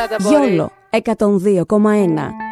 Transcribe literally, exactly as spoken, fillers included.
καλά τα μπορεί. Γιόλο εκατόν δύο κόμμα ένα.